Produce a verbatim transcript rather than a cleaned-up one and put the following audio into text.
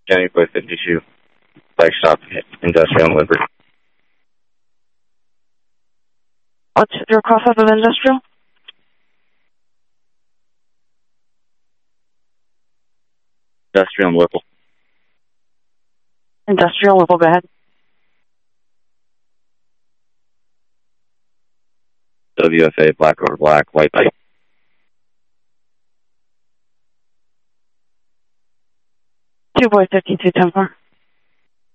County Boy fifty-two, Bike Shop, Industrial and Liberty. What's your crossover of Industrial? Industrial and Whipple. Industrial, Whipple, go ahead. W F A, black over black, white bike. Two Boy fifty-two, ten four.